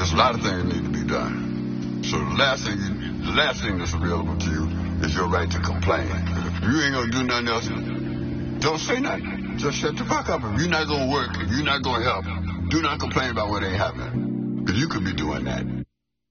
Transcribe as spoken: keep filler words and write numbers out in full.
there's a lot of things that need to be done. So the last thing, you, the last thing that's available to you is your right to complain. If you ain't gonna do nothing else, don't say nothing. Just shut the fuck up. If you're not gonna work, if you're not gonna help, do not complain about what ain't happening. Because you could be doing that.